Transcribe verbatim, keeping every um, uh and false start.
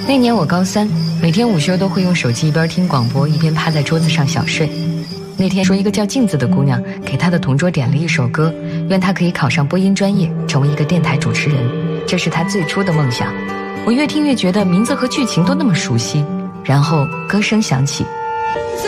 那年我高三，每天午休都会用手机一边听广播一边趴在桌子上小睡。那天说一个叫镜子的姑娘给她的同桌点了一首歌，愿她可以考上播音专业，成为一个电台主持人，这是她最初的梦想。我越听越觉得名字和剧情都那么熟悉，然后歌声响起。 走